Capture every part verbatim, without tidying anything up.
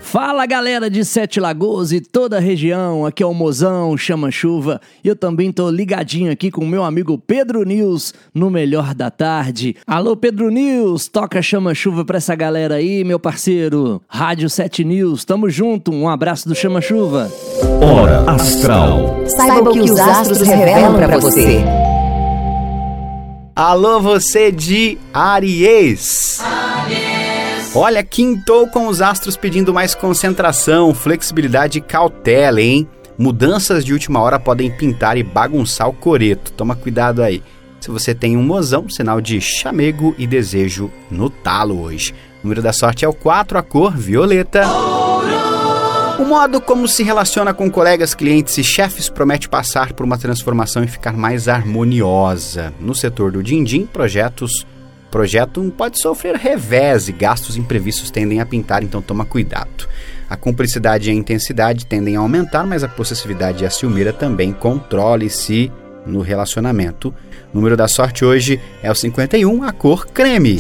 Fala galera de Sete Lagoas e toda a região, aqui é o Mozão Chama Chuva e eu também tô ligadinho aqui com o meu amigo Pedro News no Melhor da Tarde. Alô Pedro News, toca Chama Chuva pra essa galera aí, meu parceiro. Rádio Sete News, tamo junto, um abraço do Chama Chuva. Hora Astral. Saiba o que os astros revelam pra você. Alô você de Áries. Olha, quintou com os astros pedindo mais concentração, flexibilidade e cautela, hein? Mudanças de última hora podem pintar e bagunçar o coreto. Toma cuidado aí. Se você tem um mozão, sinal de chamego e desejo no talo hoje. O número da sorte é o quatro, a cor violeta. O modo como se relaciona com colegas, clientes e chefes promete passar por uma transformação e ficar mais harmoniosa. No setor do din-din, projetos... projeto pode sofrer revés e gastos imprevistos tendem a pintar, então toma cuidado. A cumplicidade e a intensidade tendem a aumentar, mas a possessividade e a ciumeira também. Controle-se no relacionamento. O número da sorte hoje é o cinquenta e um, a cor creme.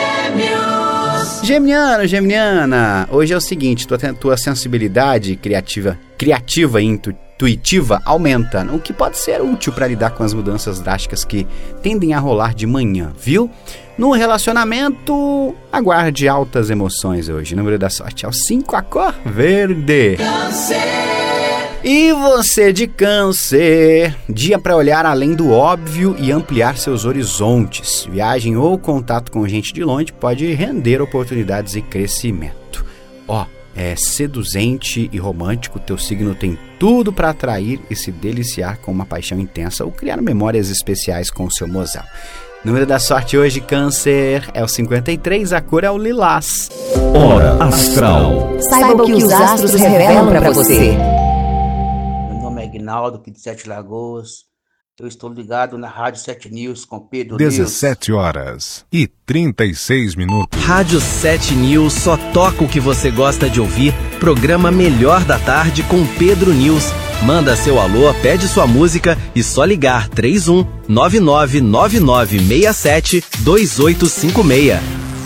Geminiano, Geminiana, hoje é o seguinte, tua, tua sensibilidade criativa, criativa e intuitiva aumenta, o que pode ser útil para lidar com as mudanças drásticas que tendem a rolar de manhã, viu? No relacionamento, aguarde altas emoções hoje. O número da sorte é o cinco, a cor verde. Câncer. E você de Câncer, dia para olhar além do óbvio e ampliar seus horizontes. Viagem ou contato com gente de longe pode render oportunidades e crescimento. Ó, é seduzente e romântico, teu signo tem tudo para atrair e se deliciar com uma paixão intensa ou criar memórias especiais com o seu mozão. O número da sorte hoje, Câncer, é o cinquenta e três, a cor é o lilás. Hora Astral. Saiba o que os astros revelam pra você. Meu nome é Aguinaldo, aqui de Sete Lagoas. Eu estou ligado na Rádio Sete News com Pedro dezessete horas e trinta e seis minutos. Rádio Sete News só toca o que você gosta de ouvir. Programa Melhor da Tarde com Pedro News. Manda seu alô, pede sua música e só ligar três um nove nove nove nove seis sete dois oito cinco seis.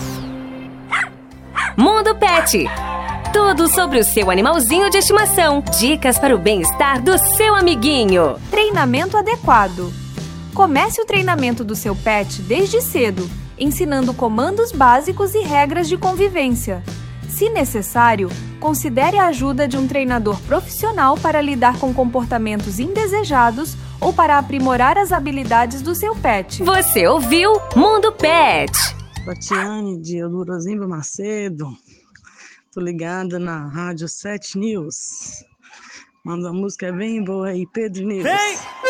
Mundo Pet. Tudo sobre o seu animalzinho de estimação. Dicas para o bem-estar do seu amiguinho. Treinamento adequado. Comece o treinamento do seu pet desde cedo, ensinando comandos básicos e regras de convivência. Se necessário, considere a ajuda de um treinador profissional para lidar com comportamentos indesejados ou para aprimorar as habilidades do seu pet. Você ouviu Mundo Pet. Tatiane de Eudorozimba Macedo. Tô ligada na Rádio Sete News. Manda uma música bem boa aí, Pedro News. Vem!